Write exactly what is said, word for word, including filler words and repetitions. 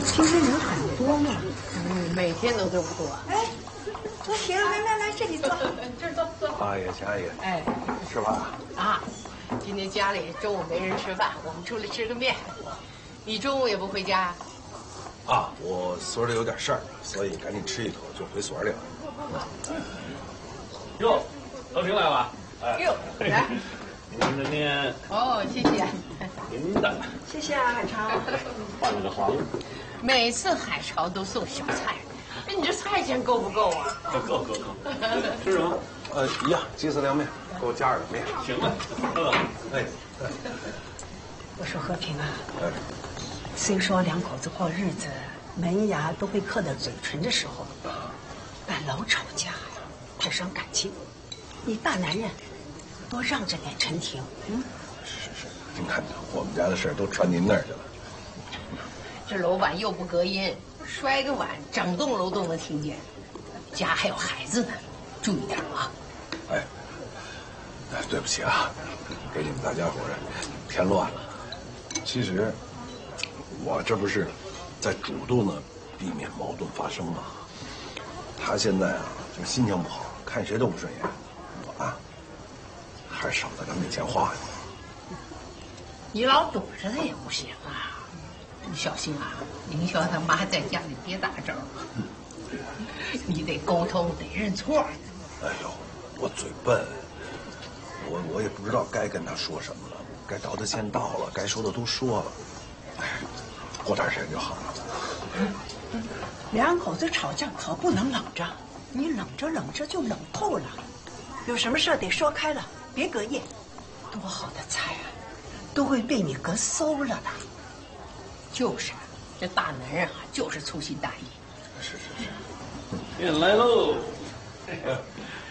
今天人很多嘛。 嗯，每天都这么多。 哎，多行，来来来，这里坐， 这儿坐坐。 阿爷，请阿爷。 哎， 吃饭啊，今天家里中午没人吃饭，我们出来吃个面。你中午也不回家？ 啊，我所里有点事儿，所以赶紧吃一口就回所里了。 哟，德平来了。 哎呦，来。 您的面。 哦，谢谢。 您的。 谢谢啊，海潮。 换了个黄。 每次海潮都送小菜，哎，你这菜钱够不够啊？ 够够够。吃什么？ 呃，一样，鸡丝凉面，给我加点面。 行吧。嗯。 哎。 我说和平啊， 哎， 虽说两口子过日子门牙都被刻在嘴唇的时候，但老吵架呀，太伤感情。你大男人，多让着点陈婷。嗯， 是是是，您看我们家的事儿都传您那儿去了。 这楼板又不隔音，摔个碗，整栋楼都能听见。家还有孩子呢，注意点啊！ 哎，哎，对不起啊，给你们大家伙儿添乱了。其实，我这不是在主动的避免矛盾发生吗？他现在啊，这心情不好，看谁都不顺眼，我啊，还少在他面前话呢。 你老躲着他也不行啊，你小心啊！凌霄他妈在家里别打招呼，你得沟通，得认错。 哎呦，我嘴笨，我我也不知道该跟他说什么了。该到的先到了，该说的都说了。哎，过段时间就好了。 两口子吵架可不能冷着，你冷着冷着就冷透了。有什么事得说开了，别隔夜。多好的菜啊，都会被你隔馊了的。 就是，这大男人啊，就是粗心大意。 是是是。 面来喽。